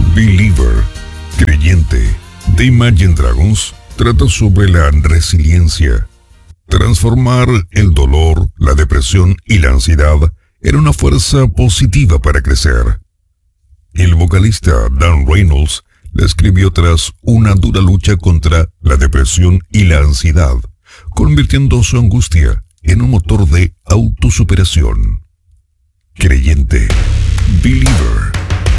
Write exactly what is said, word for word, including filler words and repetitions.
Believer, creyente, de Imagine Dragons, trata sobre la resiliencia. Transformar el dolor, la depresión y la ansiedad en una fuerza positiva para crecer. El vocalista Dan Reynolds la escribió tras una dura lucha contra la depresión y la ansiedad, convirtiendo su angustia en un motor de autosuperación. Creyente, Believer.